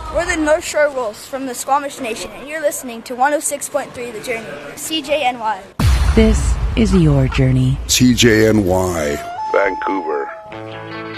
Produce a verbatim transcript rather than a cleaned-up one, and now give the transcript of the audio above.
We're the North Shore Wolves from the Squamish Nation, and you're listening to one oh six point three The Journey, C J N Y. This is your journey. C J N Y.